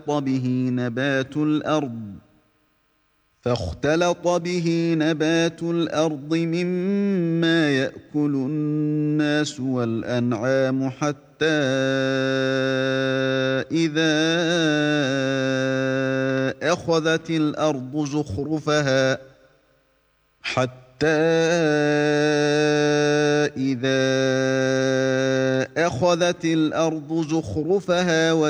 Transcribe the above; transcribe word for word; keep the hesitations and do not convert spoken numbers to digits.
به نبات الأرض فاختلط به نبات الأرض مما يأكل الناس والأنعام حتى إذا أخذت الأرض زخرفها حتى إذا أخذت الأرض زخرفها